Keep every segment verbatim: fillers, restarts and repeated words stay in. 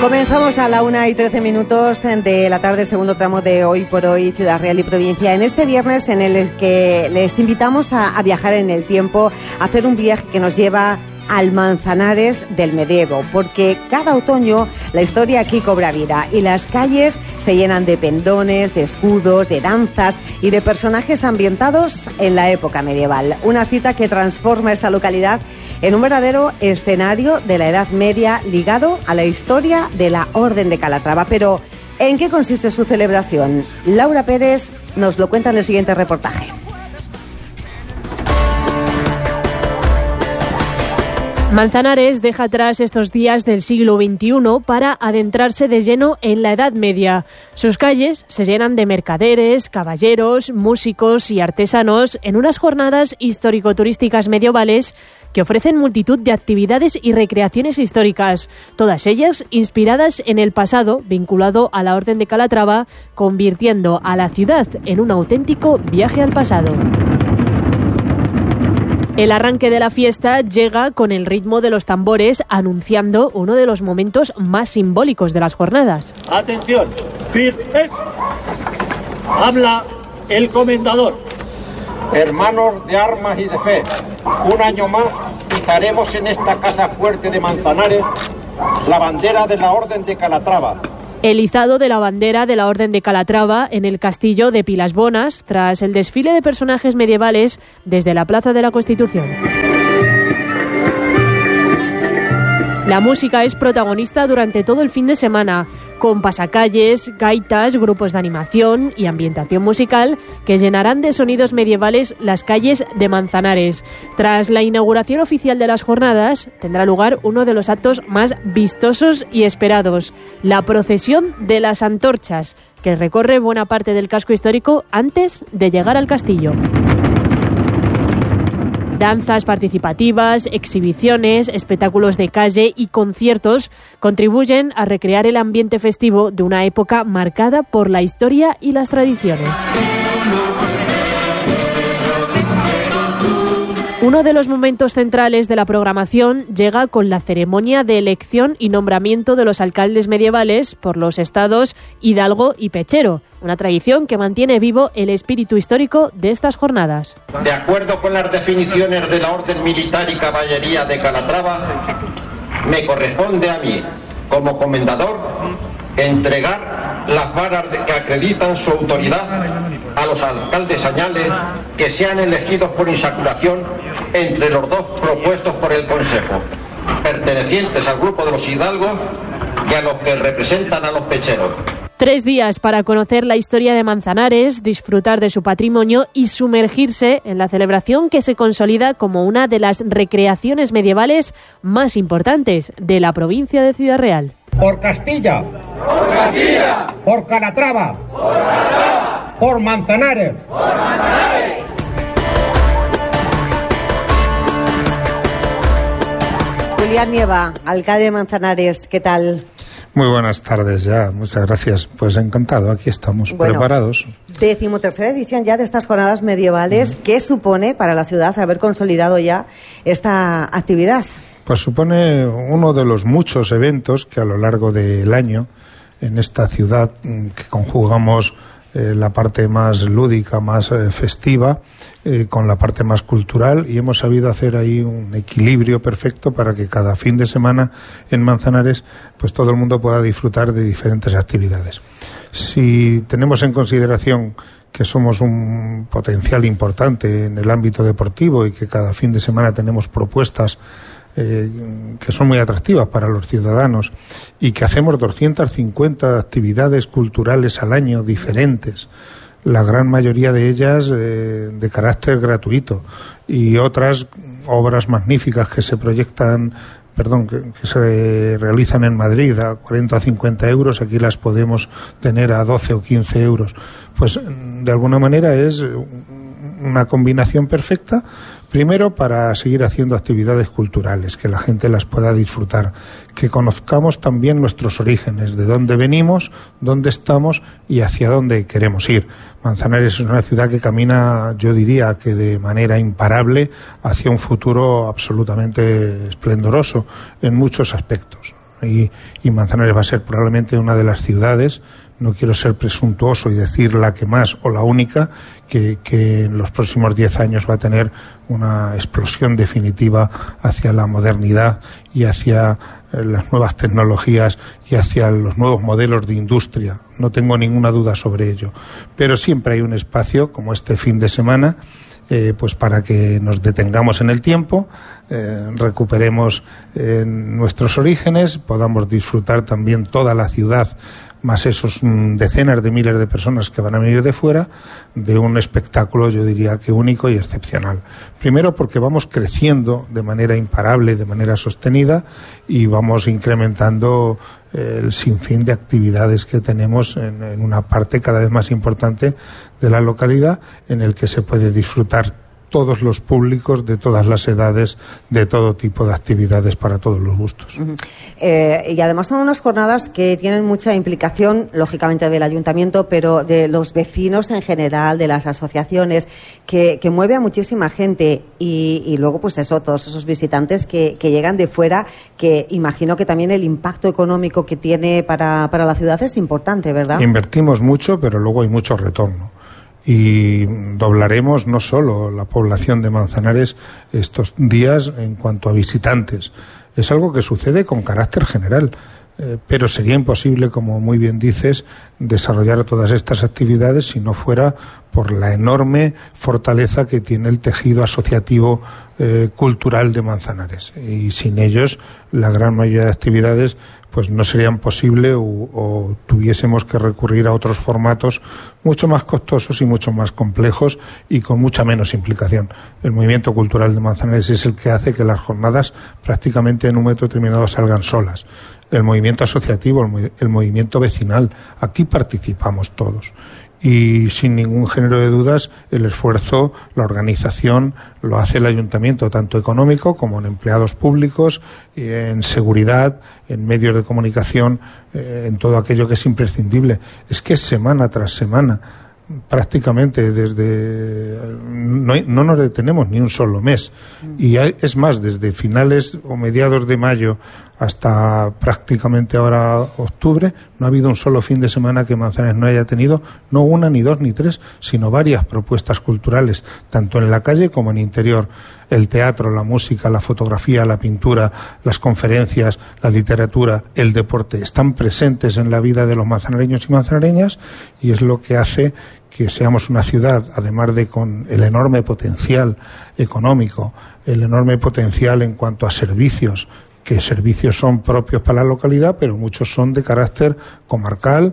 Comenzamos a la una y trece minutos de la tarde, segundo tramo de Hoy por Hoy, Ciudad Real y Provincia. En este viernes en el que les invitamos a, a viajar en el tiempo, a hacer un viaje que nos lleva al Manzanares del medievo, porque cada otoño la historia aquí cobra vida y las calles se llenan de pendones, de escudos, de danzas y de personajes ambientados en la época medieval. Una cita que transforma esta localidad en un verdadero escenario de la Edad Media ligado a la historia de la Orden de Calatrava. Pero, ¿en qué consiste su celebración? Laura Pérez nos lo cuenta en el siguiente reportaje. Manzanares deja atrás estos días del siglo veintiuno para adentrarse de lleno en la Edad Media. Sus calles se llenan de mercaderes, caballeros, músicos y artesanos en unas jornadas histórico-turísticas medievales que ofrecen multitud de actividades y recreaciones históricas, todas ellas inspiradas en el pasado vinculado a la Orden de Calatrava, convirtiendo a la ciudad en un auténtico viaje al pasado. El arranque de la fiesta llega con el ritmo de los tambores, anunciando uno de los momentos más simbólicos de las jornadas. Atención, firmes. Habla el comendador. Hermanos de armas y de fe, un año más izaremos en esta casa fuerte de Manzanares la bandera de la Orden de Calatrava. El izado de la bandera de la Orden de Calatrava en el castillo de Pilas Bonas, tras el desfile de personajes medievales desde la Plaza de la Constitución. La música es protagonista durante todo el fin de semana, con pasacalles, gaitas, grupos de animación y ambientación musical que llenarán de sonidos medievales las calles de Manzanares. Tras la inauguración oficial de las jornadas, tendrá lugar uno de los actos más vistosos y esperados, la procesión de las antorchas, que recorre buena parte del casco histórico antes de llegar al castillo. Danzas participativas, exhibiciones, espectáculos de calle y conciertos contribuyen a recrear el ambiente festivo de una época marcada por la historia y las tradiciones. Uno de los momentos centrales de la programación llega con la ceremonia de elección y nombramiento de los alcaldes medievales por los estados Hidalgo y Pechero, una tradición que mantiene vivo el espíritu histórico de estas jornadas. De acuerdo con las definiciones de la Orden Militar y Caballería de Calatrava, me corresponde a mí, como comendador, entregar las varas que acreditan su autoridad a los alcaldes añales que sean elegidos por insaculación entre los dos propuestos por el Consejo, pertenecientes al grupo de los hidalgos y a los que representan a los pecheros. Tres días para conocer la historia de Manzanares, disfrutar de su patrimonio y sumergirse en la celebración que se consolida como una de las recreaciones medievales más importantes de la provincia de Ciudad Real. Por Castilla, Por Castilla, por Calatrava, por Calatrava, por Manzanares. por Manzanares. Julián Nieva, alcalde de Manzanares, ¿qué tal? Muy buenas tardes ya, muchas gracias. Pues encantado, aquí estamos, bueno, preparados. Decimotercera edición ya de estas jornadas medievales. Uh-huh. ¿Qué supone para la ciudad haber consolidado ya esta actividad? Pues supone uno de los muchos eventos que a lo largo del año en esta ciudad, que conjugamos eh, la parte más lúdica, más eh, festiva, eh, con la parte más cultural, y hemos sabido hacer ahí un equilibrio perfecto para que cada fin de semana en Manzanares pues todo el mundo pueda disfrutar de diferentes actividades. Si tenemos en consideración que somos un potencial importante en el ámbito deportivo y que cada fin de semana tenemos propuestas Eh, que son muy atractivas para los ciudadanos y que hacemos doscientas cincuenta actividades culturales al año diferentes, la gran mayoría de ellas eh, de carácter gratuito, y otras obras magníficas que se proyectan, perdón, que, que se realizan en Madrid a cuarenta o cincuenta euros, aquí las podemos tener a doce o quince euros. Pues de alguna manera es una combinación perfecta. Primero, para seguir haciendo actividades culturales, que la gente las pueda disfrutar, que conozcamos también nuestros orígenes, de dónde venimos, dónde estamos y hacia dónde queremos ir. Manzanares es una ciudad que camina, yo diría que de manera imparable, hacia un futuro absolutamente esplendoroso en muchos aspectos. y, y Manzanares va a ser probablemente una de las ciudades, no quiero ser presuntuoso y decir la que más o la única, que, que en los próximos diez años va a tener una explosión definitiva hacia la modernidad y hacia eh, las nuevas tecnologías y hacia los nuevos modelos de industria. No tengo ninguna duda sobre ello. Pero siempre hay un espacio, como este fin de semana, eh, pues para que nos detengamos en el tiempo, eh, recuperemos eh, nuestros orígenes, podamos disfrutar también toda la ciudad, más esos mm, decenas de miles de personas que van a venir de fuera, de un espectáculo, yo diría que único y excepcional. Primero porque vamos creciendo de manera imparable, de manera sostenida, y vamos incrementando eh, el sinfín de actividades que tenemos en, en una parte cada vez más importante de la localidad, en el que se puede disfrutar todos los públicos, de todas las edades, de todo tipo de actividades para todos los gustos. Uh-huh. Eh, y además son unas jornadas que tienen mucha implicación, lógicamente, del ayuntamiento, pero de los vecinos en general, de las asociaciones, que, que mueve a muchísima gente y, y luego, pues eso, todos esos visitantes que, que llegan de fuera, que imagino que también el impacto económico que tiene para, para la ciudad es importante, ¿verdad? Invertimos mucho, pero luego hay mucho retorno. Y doblaremos no solo la población de Manzanares estos días en cuanto a visitantes. Es algo que sucede con carácter general, eh, pero sería imposible, como muy bien dices, desarrollar todas estas actividades si no fuera por la enorme fortaleza que tiene el tejido asociativo eh, cultural de Manzanares. Y sin ellos, la gran mayoría de actividades pues no serían posibles o, o tuviésemos que recurrir a otros formatos mucho más costosos y mucho más complejos y con mucha menos implicación. El movimiento cultural de Manzanares es el que hace que las jornadas prácticamente en un momento determinado salgan solas. El movimiento asociativo, el, el movimiento vecinal, aquí participamos todos. Y sin ningún género de dudas, el esfuerzo, la organización, lo hace el ayuntamiento, tanto económico como en empleados públicos, en seguridad, en medios de comunicación, en todo aquello que es imprescindible. Es que semana tras semana, prácticamente desde no, no nos detenemos ni un solo mes, y hay, es más, desde finales o mediados de mayo hasta prácticamente ahora octubre, no ha habido un solo fin de semana que Manzanares no haya tenido no una, ni dos, ni tres, sino varias propuestas culturales, tanto en la calle como en interior. El teatro, la música, la fotografía, la pintura, las conferencias, la literatura, el deporte, están presentes en la vida de los manzanareños y manzanareñas, y es lo que hace que seamos una ciudad, además de con el enorme potencial económico, el enorme potencial en cuanto a servicios, que servicios son propios para la localidad, pero muchos son de carácter comarcal,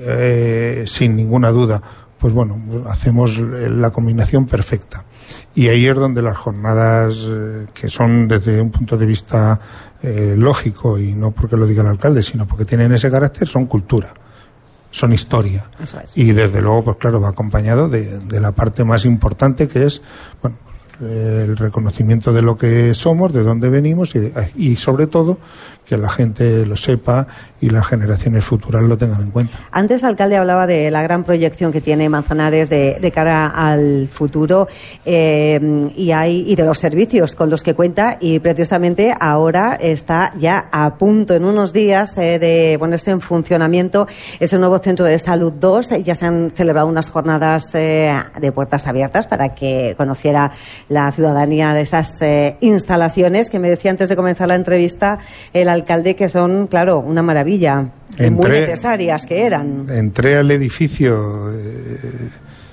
eh, sin ninguna duda. Pues bueno, hacemos la combinación perfecta. Y ahí es donde las jornadas, eh, que son desde un punto de vista eh, lógico, y no porque lo diga el alcalde, sino porque tienen ese carácter, son cultura, son historia. Eso es. Y desde luego, pues claro, va acompañado de, de la parte más importante, que es, bueno, el reconocimiento de lo que somos, de dónde venimos y, y sobre todo que la gente lo sepa y las generaciones futuras lo tengan en cuenta. Antes, alcalde, hablaba de la gran proyección que tiene Manzanares de, de cara al futuro eh, y, hay, y de los servicios con los que cuenta, y precisamente ahora está ya a punto, en unos días, eh, de ponerse en funcionamiento ese nuevo Centro de Salud dos. Ya se han celebrado unas jornadas eh, de puertas abiertas para que conociera la ciudadanía de esas eh, instalaciones que me decía antes de comenzar la entrevista el alcalde, que son, claro, una maravilla, entré, muy necesarias que eran. Entré al edificio eh,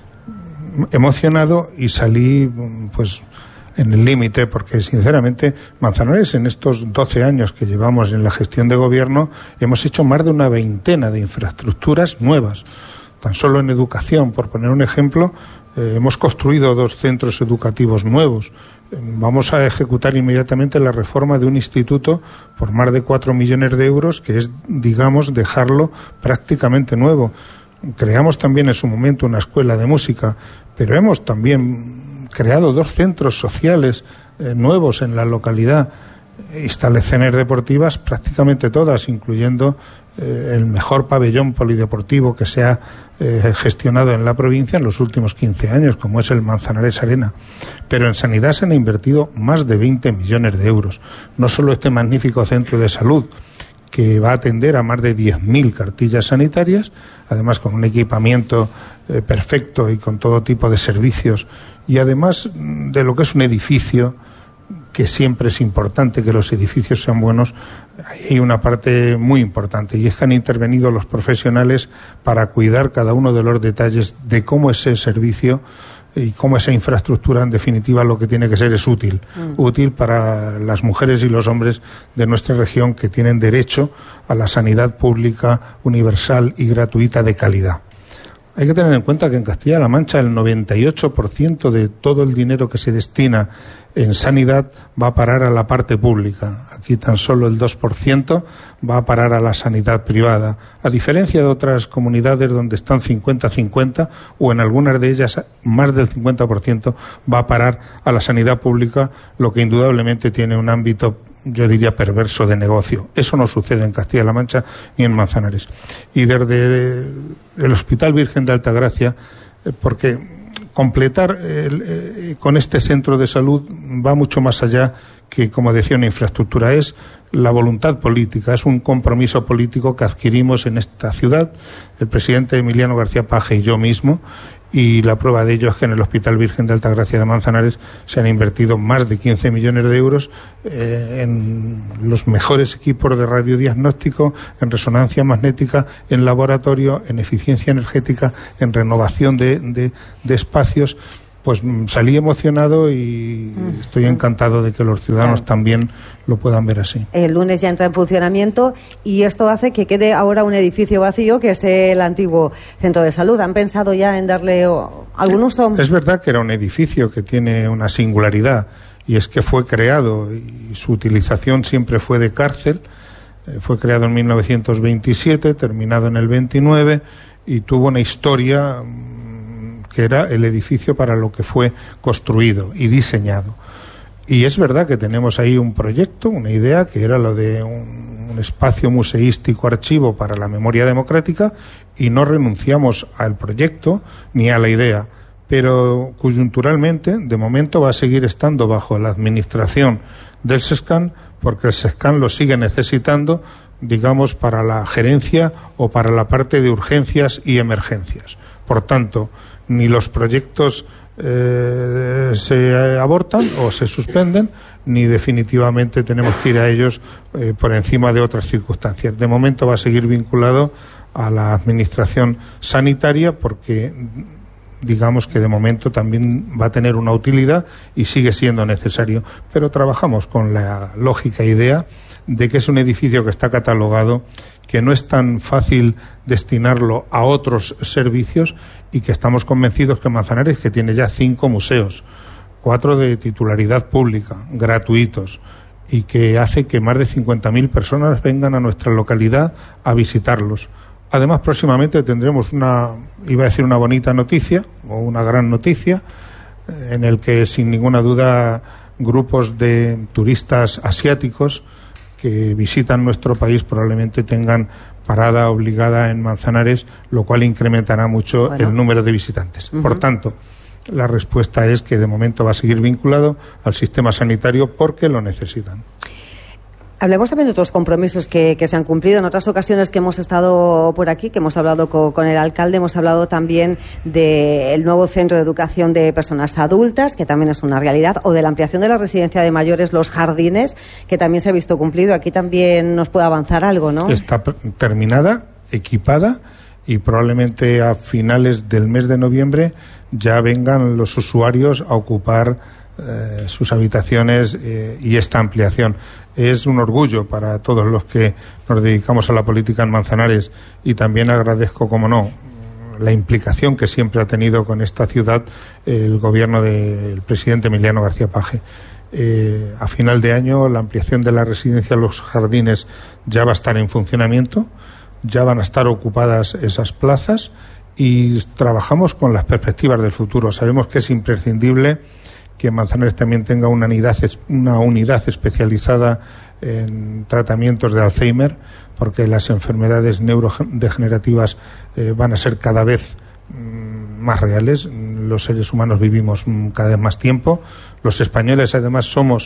emocionado y salí pues en el límite, porque sinceramente Manzanares, en estos doce años que llevamos en la gestión de gobierno, hemos hecho más de una veintena de infraestructuras nuevas. Tan solo en educación, por poner un ejemplo, eh, hemos construido dos centros educativos nuevos. Vamos a ejecutar inmediatamente la reforma de un instituto por más de cuatro millones de euros, que es, digamos, dejarlo prácticamente nuevo. Creamos también en su momento una escuela de música, pero hemos también creado dos centros sociales eh, nuevos en la localidad, instalaciones deportivas prácticamente todas, incluyendo eh, el mejor pabellón polideportivo que se ha eh, gestionado en la provincia en los últimos quince años, como es el Manzanares Arena. Pero en sanidad se han invertido más de veinte millones de euros. No solo este magnífico centro de salud, que va a atender a más de diez mil cartillas sanitarias, además con un equipamiento eh, perfecto y con todo tipo de servicios, y además de lo que es un edificio, que siempre es importante que los edificios sean buenos, hay una parte muy importante, y es que han intervenido los profesionales para cuidar cada uno de los detalles de cómo ese servicio y cómo esa infraestructura, en definitiva, lo que tiene que ser es útil. Mm. Útil para las mujeres y los hombres de nuestra región que tienen derecho a la sanidad pública, universal y gratuita de calidad. Hay que tener en cuenta que en Castilla-La Mancha el noventa y ocho por ciento de todo el dinero que se destina en sanidad va a parar a la parte pública. Aquí tan solo el dos por ciento va a parar a la sanidad privada, a diferencia de otras comunidades donde están cincuenta cincuenta, o en algunas de ellas más del cincuenta por ciento va a parar a la sanidad pública, lo que indudablemente tiene un ámbito, yo diría, perverso de negocio. Eso no sucede en Castilla-La Mancha ni en Manzanares. Y desde el Hospital Virgen de Altagracia, porque completar el, eh, con este centro de salud va mucho más allá que, como decía, una infraestructura. Es la voluntad política, es un compromiso político que adquirimos en esta ciudad, el presidente Emiliano García Paje y yo mismo, y la prueba de ello es que en el Hospital Virgen de Altagracia de Manzanares se han invertido más de quince millones de euros eh, en los mejores equipos de radiodiagnóstico, en resonancia magnética, en laboratorio, en eficiencia energética, en renovación de, de, de espacios. Pues salí emocionado y estoy encantado de que los ciudadanos claro. también lo puedan ver así. El lunes ya entra en funcionamiento y esto hace que quede ahora un edificio vacío, que es el antiguo centro de salud. ¿Han pensado ya en darle algún uso? Es verdad que era un edificio que tiene una singularidad, y es que fue creado y su utilización siempre fue de cárcel. Fue creado en mil novecientos veintisiete, terminado en el veintinueve, y tuvo una historia que era el edificio para lo que fue construido y diseñado. Y es verdad que tenemos ahí un proyecto, una idea, que era lo de un, un espacio museístico archivo para la memoria democrática, y no renunciamos al proyecto ni a la idea, pero coyunturalmente, de momento, va a seguir estando bajo la administración del SESCAN, porque el SESCAN lo sigue necesitando, digamos, para la gerencia o para la parte de urgencias y emergencias. Por tanto, ni los proyectos eh, se abortan o se suspenden, ni definitivamente tenemos que ir a ellos eh, por encima de otras circunstancias. De momento va a seguir vinculado a la administración sanitaria, porque digamos que de momento también va a tener una utilidad y sigue siendo necesario. Pero trabajamos con la lógica idea de que es un edificio que está catalogado, que no es tan fácil destinarlo a otros servicios, y que estamos convencidos que Manzanares, que tiene ya cinco museos, cuatro de titularidad pública, gratuitos, y que hace que más de cincuenta mil personas vengan a nuestra localidad a visitarlos. Además, próximamente tendremos una, iba a decir una bonita noticia, o una gran noticia, en el que sin ninguna duda grupos de turistas asiáticos que visitan nuestro país probablemente tengan parada obligada en Manzanares, lo cual incrementará mucho bueno. el número de visitantes. Uh-huh. Por tanto, la respuesta es que de momento va a seguir vinculado al sistema sanitario porque lo necesitan. Hablemos también de otros compromisos que, que se han cumplido. En otras ocasiones que hemos estado por aquí, que hemos hablado co, con el alcalde, hemos hablado también del nuevo centro de educación de personas adultas, que también es una realidad, o de la ampliación de la residencia de mayores, los jardines, que también se ha visto cumplido. Aquí también nos puede avanzar algo, ¿no? Está terminada, equipada, y probablemente a finales del mes de noviembre ya vengan los usuarios a ocupar eh, sus habitaciones eh, y esta ampliación. Es un orgullo para todos los que nos dedicamos a la política en Manzanares, y también agradezco, como no, la implicación que siempre ha tenido con esta ciudad el gobierno del presidente Emiliano García Paje. Eh, a final de año la ampliación de la residencia Los Jardines ya va a estar en funcionamiento, ya van a estar ocupadas esas plazas, y trabajamos con las perspectivas del futuro. Sabemos que es imprescindible que Manzanares también tenga una unidad, una unidad especializada en tratamientos de Alzheimer, porque las enfermedades neurodegenerativas eh, van a ser cada vez mm, más reales. Los seres humanos vivimos mm, cada vez más tiempo. Los españoles, además, somos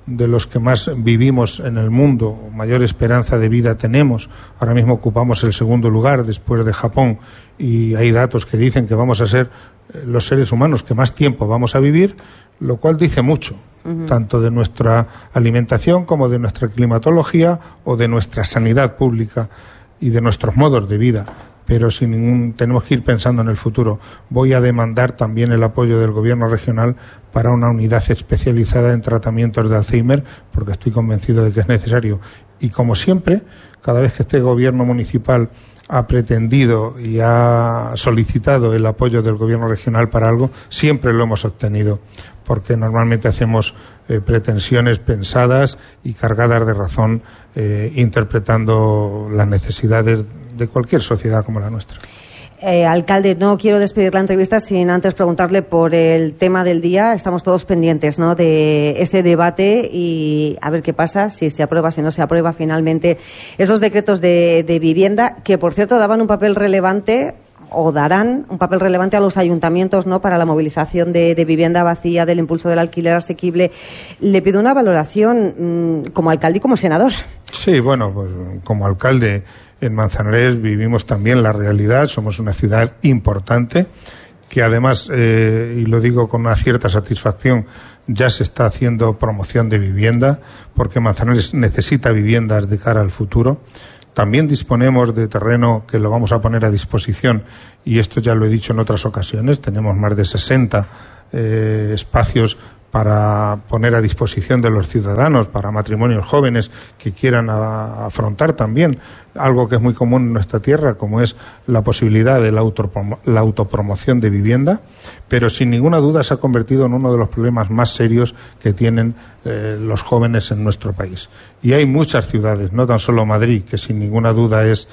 de los que más vivimos en el mundo, mayor esperanza de vida tenemos. Ahora mismo ocupamos el segundo lugar después de Japón y hay datos que dicen que vamos a ser los seres humanos que más tiempo vamos a vivir, lo cual dice mucho, uh-huh. tanto de nuestra alimentación como de nuestra climatología o de nuestra sanidad pública y de nuestros modos de vida. Pero sin ningún, tenemos que ir pensando en el futuro. Voy a demandar también el apoyo del gobierno regional para una unidad especializada en tratamientos de Alzheimer, porque estoy convencido de que es necesario. Y como siempre, cada vez que este gobierno municipal ha pretendido y ha solicitado el apoyo del gobierno regional para algo, siempre lo hemos obtenido, porque normalmente hacemos eh, pretensiones pensadas y cargadas de razón, eh, interpretando las necesidades de cualquier sociedad como la nuestra. Eh, alcalde, no quiero despedir la entrevista sin antes preguntarle por el tema del día. Estamos todos pendientes, ¿no?, de ese debate y a ver qué pasa, si se aprueba, si no se aprueba finalmente esos decretos de, de vivienda, que por cierto daban un papel relevante o darán un papel relevante a los ayuntamientos, ¿no?, para la movilización de, de vivienda vacía, del impulso del alquiler asequible. Le pido una valoración mmm, como alcalde y como senador. Sí, bueno, pues como alcalde en Manzanares vivimos también la realidad. Somos una ciudad importante que además, eh, y lo digo con una cierta satisfacción, ya se está haciendo promoción de vivienda, porque Manzanares necesita viviendas de cara al futuro. También disponemos de terreno que lo vamos a poner a disposición, y esto ya lo he dicho en otras ocasiones. Tenemos más de sesenta eh, espacios para poner a disposición de los ciudadanos, para matrimonios jóvenes que quieran a, afrontar también algo que es muy común en nuestra tierra, como es la posibilidad de la, autoprom- la autopromoción de vivienda, pero sin ninguna duda se ha convertido en uno de los problemas más serios que tienen eh, los jóvenes en nuestro país. Y hay muchas ciudades, no tan solo Madrid, que sin ninguna duda es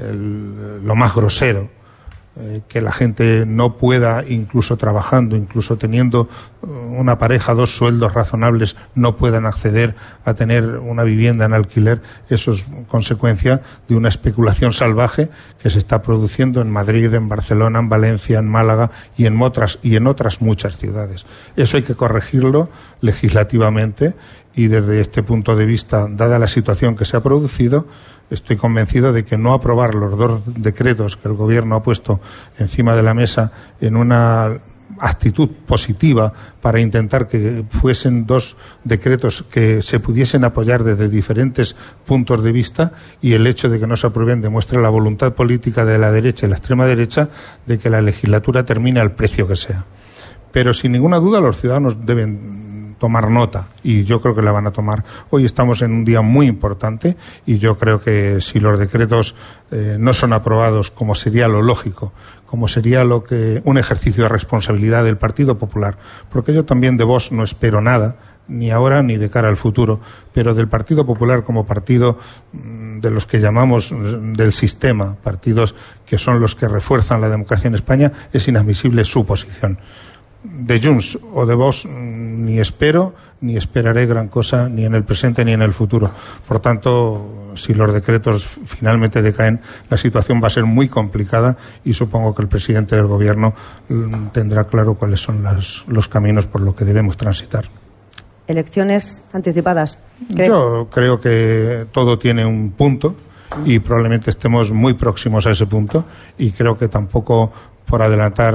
el, lo más grosero, Eh, que la gente no pueda, incluso trabajando, incluso teniendo una pareja, dos sueldos razonables, no puedan acceder a tener una vivienda en alquiler. Eso es consecuencia de una especulación salvaje que se está produciendo en Madrid, en Barcelona, en Valencia, en Málaga y en otras, y en otras muchas ciudades. Eso hay que corregirlo legislativamente, y desde este punto de vista, dada la situación que se ha producido, estoy convencido de que no aprobar los dos decretos que el Gobierno ha puesto encima de la mesa en una actitud positiva para intentar que fuesen dos decretos que se pudiesen apoyar desde diferentes puntos de vista, y el hecho de que no se aprueben demuestra la voluntad política de la derecha y la extrema derecha de que la legislatura termine al precio que sea. Pero sin ninguna duda los ciudadanos deben tomar nota, y yo creo que la van a tomar. Hoy estamos en un día muy importante, y yo creo que si los decretos eh, no son aprobados, como sería lo lógico, como sería lo que un ejercicio de responsabilidad del Partido Popular, porque yo también de Vox no espero nada, ni ahora ni de cara al futuro, pero del Partido Popular como partido de los que llamamos del sistema, partidos que son los que refuerzan la democracia en España, es inadmisible su posición. De Junts o de Vox ni espero ni esperaré gran cosa, ni en el presente ni en el futuro. Por tanto, si los decretos finalmente decaen, la situación va a ser muy complicada, y supongo que el presidente del Gobierno tendrá claro cuáles son las, los caminos por los que debemos transitar. Elecciones anticipadas, ¿cree? Yo creo que todo tiene un punto, y probablemente estemos muy próximos a ese punto, y creo que tampoco, por adelantar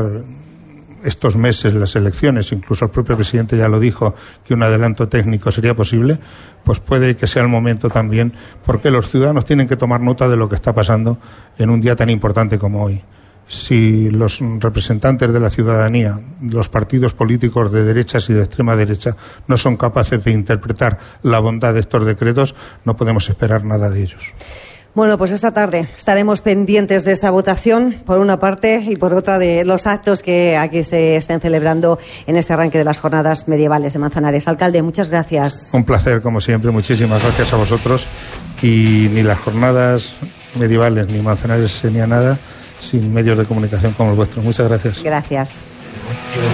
estos meses las elecciones, incluso el propio presidente ya lo dijo, que un adelanto técnico sería posible, pues puede que sea el momento también, porque los ciudadanos tienen que tomar nota de lo que está pasando en un día tan importante como hoy. Si los representantes de la ciudadanía, los partidos políticos de derechas y de extrema derecha, no son capaces de interpretar la bondad de estos decretos, no podemos esperar nada de ellos. Bueno, pues esta tarde estaremos pendientes de esa votación, por una parte, y por otra de los actos que aquí se estén celebrando en este arranque de las jornadas medievales de Manzanares. Alcalde, muchas gracias. Un placer, como siempre. Muchísimas gracias a vosotros. Y ni las jornadas medievales ni Manzanares sería nada sin medios de comunicación como el vuestro. Muchas gracias. Gracias.